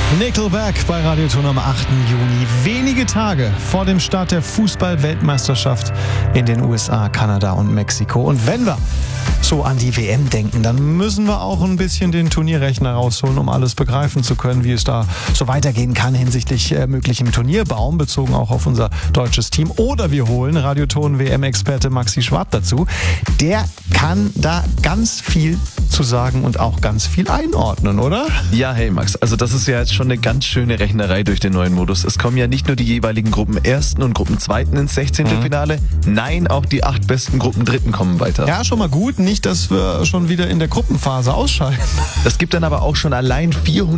Nickelback bei Radio Ton am 8. Juni. Wenige Tage vor dem Start der Fußball-Weltmeisterschaft in den USA, Kanada und Mexiko. Und wenn wir so an die WM denken, dann müssen wir auch ein bisschen den Turnierrechner rausholen, um alles begreifen zu können, wie es da so weitergehen kann hinsichtlich möglichem Turnierbaum, bezogen auch auf unser deutsches Team. Oder wir holen Radioton-WM-Experte Maxi Schwab dazu. Der kann da ganz viel zu sagen und auch ganz viel einordnen, oder? Ja, hey Max, also das ist ja jetzt schon eine ganz schöne Rechnerei durch den neuen Modus. Es kommen ja nicht nur die jeweiligen Gruppenersten und Gruppenzweiten ins 16. Finale, nein, auch die 8 besten Gruppendritten kommen weiter. Ja, schon mal gut, nicht, dass wir schon wieder in der Gruppenphase ausscheiden. Das gibt dann aber auch schon allein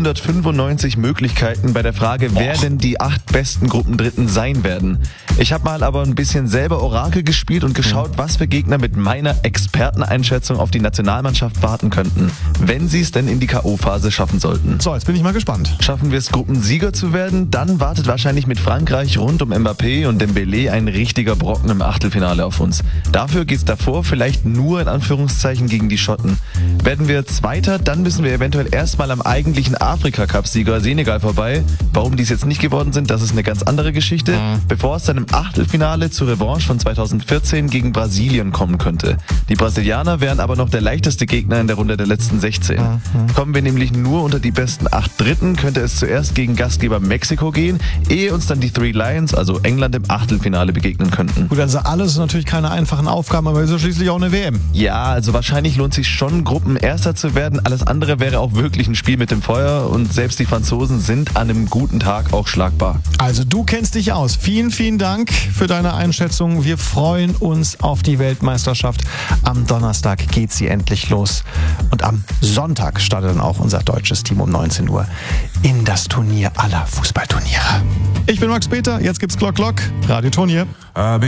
495 Möglichkeiten bei der Frage, wer denn die 8 besten Gruppendritten sein werden. Ich habe mal aber ein bisschen selber Orakel gespielt und geschaut, was für Gegner mit meiner Experteneinschätzung auf die Nationalmannschaft warten könnten, wenn sie es denn in die K.O.-Phase schaffen sollten. So, jetzt bin ich mal gespannt. Schaffen wir es, Gruppensieger zu werden, dann wartet wahrscheinlich mit Frankreich rund um Mbappé und Dembélé ein richtiger Brocken im Achtelfinale auf uns. Dafür geht's davor vielleicht nur in Anführungszeichen gegen die Schotten. Werden wir Zweiter, dann müssen wir eventuell erstmal am eigentlichen Afrika-Cup-Sieger Senegal vorbei. Warum die es jetzt nicht geworden sind, das ist eine ganz andere Geschichte. Bevor es dann im Achtelfinale zur Revanche von 2014 gegen Brasilien kommen könnte. Die Brasilianer wären aber noch der leichteste Gegner in der Runde der letzten 16. Kommen wir nämlich nur unter die besten 8 Dritten, könnte es zuerst gegen Gastgeber Mexiko gehen, ehe uns dann die Three Lions, also England, im Achtelfinale begegnen könnten. Gut, also alles ist natürlich keine einfachen Aufgaben, aber es ist ja schließlich auch eine WM. Ja, also wahrscheinlich lohnt sich schon, Gruppenerster zu werden. Alles andere wäre auch wirklich ein Spiel mit dem Feuer und selbst die Franzosen sind an einem guten Tag auch schlagbar. Also du kennst dich aus. Vielen, vielen Dank für deine Einschätzung. Wir freuen uns auf die Weltmeisterschaft. Am Donnerstag geht sie endlich los. Und am Sonntag startet dann auch unser deutsches Team um 19 Uhr in das Turnier aller Fußballturniere. Ich bin Max Peter, jetzt gibt's Glock Glock, Radio Ton hier.